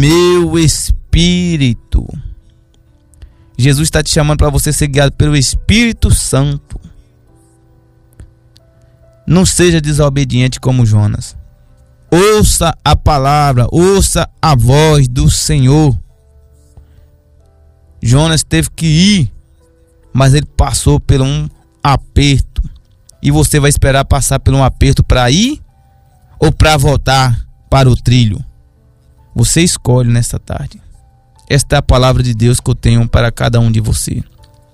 meu espírito. Jesus está te chamando para você ser guiado pelo Espírito Santo. Não seja desobediente como Jonas. Ouça a palavra, ouça a voz do Senhor. Jonas teve que ir, mas ele passou por um aperto. E você vai esperar passar por um aperto para ir ou para voltar para o trilho? Você escolhe nesta tarde. Esta é a palavra de Deus que eu tenho para cada um de você.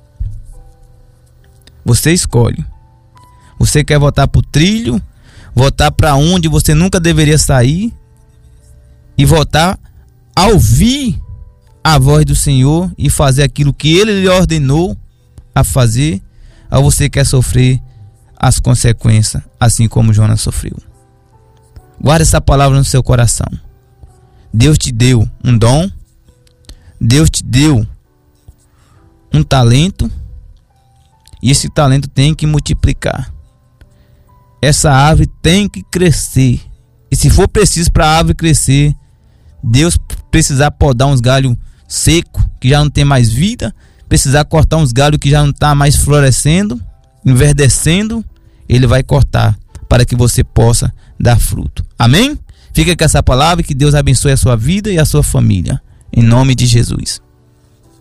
Você escolhe. Você quer voltar para o trilho, voltar para onde você nunca deveria sair e voltar a ouvir a voz do Senhor e fazer aquilo que Ele lhe ordenou a fazer, ou você quer sofrer as consequências, assim como Jonas sofreu? Guarde essa palavra no seu coração. Deus te deu um dom, Deus te deu um talento, e esse talento tem que multiplicar. Essa árvore tem que crescer, e se for preciso para a árvore crescer, Deus precisar podar uns galhos secos que já não tem mais vida, precisar cortar uns galhos que já não está mais florescendo, enverdecendo, Ele vai cortar para que você possa dar fruto. Amém? Fica com essa palavra e que Deus abençoe a sua vida e a sua família. Em nome de Jesus.